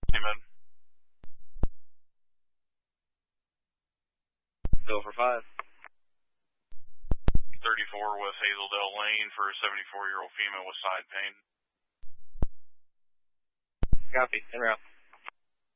Amen. Bill for 5. 34 West Hazeldale Lane for a 74-year-old female with side pain. Copy. En route.